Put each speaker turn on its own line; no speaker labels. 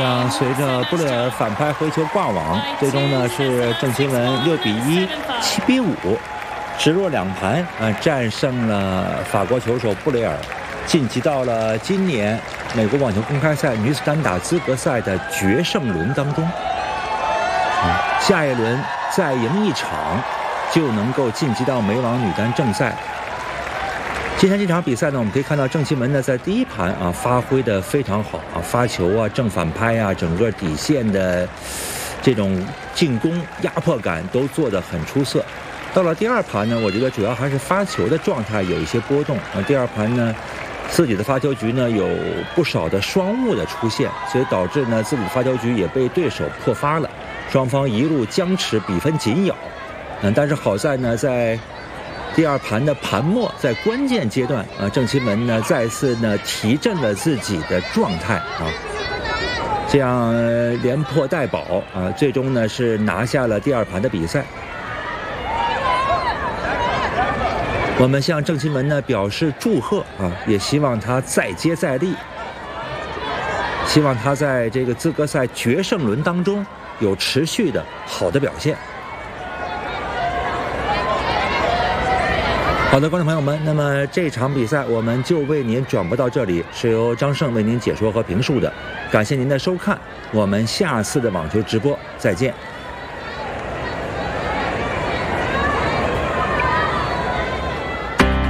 这样随着布雷尔反拍回球挂网，最终呢是郑钦文6比1、7比5，直落2盘战胜了法国球手布雷尔，晋级到了今年美国网球公开赛女子单打资格赛的决胜轮当中。下一轮再赢一场，就能够晋级到美网女单正赛。今天这场比赛呢，我们可以看到郑钦文呢在第一盘发挥的非常好发球正反拍整个底线的这种进攻压迫感都做得很出色。到了第二盘呢，我觉得主要还是发球的状态有一些波动第二盘呢，自己的发球局呢有不少的双误的出现，所以导致呢自己的发球局也被对手破发了，双方一路僵持，比分紧咬。但是好在呢，在第二盘的盘末，在关键阶段郑钦文呢再次呢提振了自己的状态这样连破带保最终呢是拿下了第二盘的比赛。我们向郑钦文呢表示祝贺也希望他再接再厉，希望他在这个资格赛决胜轮当中有持续的好的表现。好的，观众朋友们，那么这场比赛我们就为您转播到这里，是由张胜为您解说和评述的，感谢您的收看，我们下次的网球直播再见。